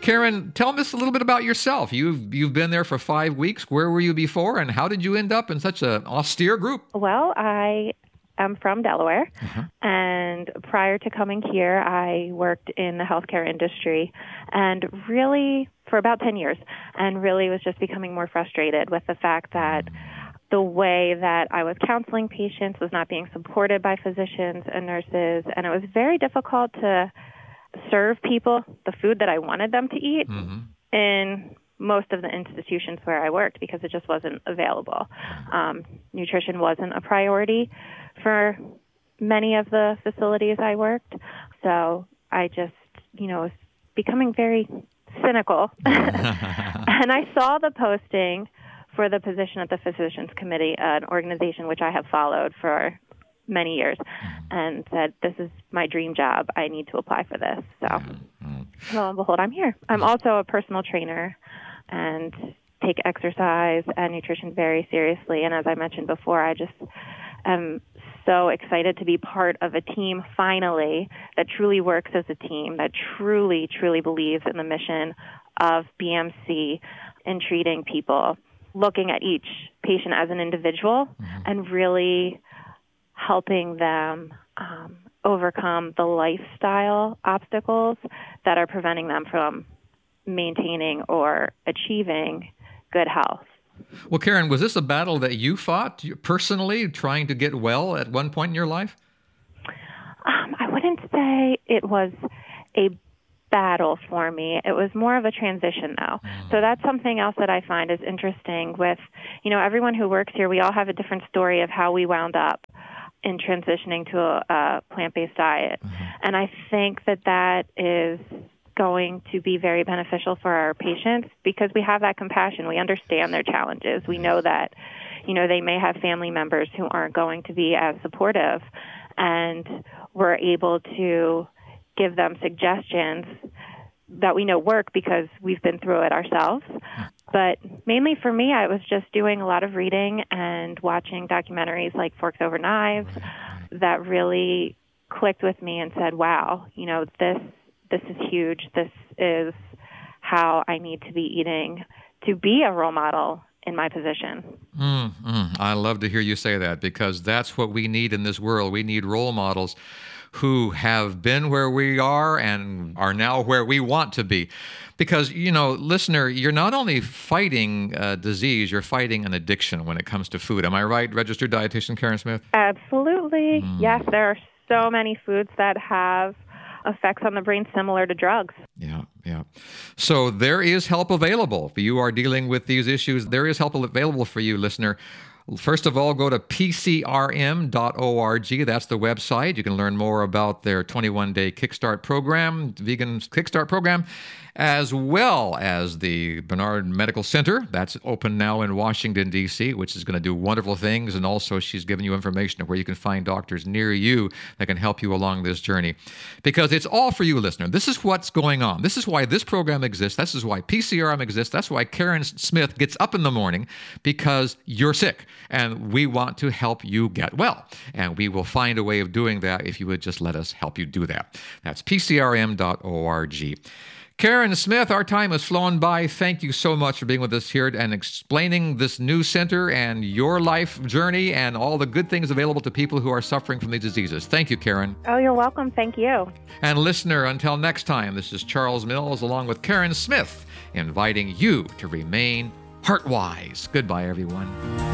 Karen, tell us a little bit about yourself. You've been there for 5 weeks. Where were you before, and how did you end up in such an austere group? Well, I am from Delaware, and prior to coming here, I worked in the healthcare industry, and really for about 10 years, and really was just becoming more frustrated with the fact that the way that I was counseling patients was not being supported by physicians and nurses, and it was very difficult to serve people the food that I wanted them to eat in most of the institutions where I worked because it just wasn't available. Nutrition wasn't a priority for many of the facilities I worked. So I just, was becoming very cynical. And I saw the posting for the position at the Physicians Committee, an organization which I have followed for many years, and said, this is my dream job. I need to apply for this. So lo and behold, I'm here. I'm also a personal trainer and take exercise and nutrition very seriously. And as I mentioned before, I just am so excited to be part of a team, finally, that truly works as a team, that truly, truly believes in the mission of BMC in treating people, looking at each patient as an individual and really helping them overcome the lifestyle obstacles that are preventing them from maintaining or achieving good health. Well, Karen, was this a battle that you fought personally, trying to get well at one point in your life? I wouldn't say it was a battle for me. It was more of a transition, though. So that's something else that I find is interesting with, everyone who works here, we all have a different story of how we wound up in transitioning to a plant-based diet. And I think that is going to be very beneficial for our patients because we have that compassion. We understand their challenges. We know that, they may have family members who aren't going to be as supportive, and we're able to give them suggestions that we know work because we've been through it ourselves. But mainly for me, I was just doing a lot of reading and watching documentaries like Forks Over Knives that really clicked with me and said, wow, this is huge. This is how I need to be eating to be a role model in my position. I love to hear you say that because that's what we need in this world. We need role models who have been where we are and are now where we want to be. Because, listener, you're not only fighting disease, you're fighting an addiction when it comes to food. Am I right, registered dietitian Karen Smith? Absolutely. Yes, there are so many foods that have effects on the brain similar to drugs. Yeah. So there is help available. If you are dealing with these issues, there is help available for you, listener. First of all, go to pcrm.org. That's the website. You can learn more about their 21-day Kickstart program, vegan Kickstart program, as well as the Bernard Medical Center. That's open now in Washington, D.C., which is going to do wonderful things. And also, she's giving you information of where you can find doctors near you that can help you along this journey. Because it's all for you, listener. This is what's going on. This is why this program exists. This is why PCRM exists. That's why Karen Smith gets up in the morning, because you're sick. And we want to help you get well. And we will find a way of doing that if you would just let us help you do that. That's pcrm.org. Karen Smith, our time has flown by. Thank you so much for being with us here and explaining this new center and your life journey and all the good things available to people who are suffering from these diseases. Thank you, Karen. Oh, you're welcome. Thank you. And listener, until next time, this is Charles Mills along with Karen Smith, inviting you to remain heart-wise. Goodbye, everyone.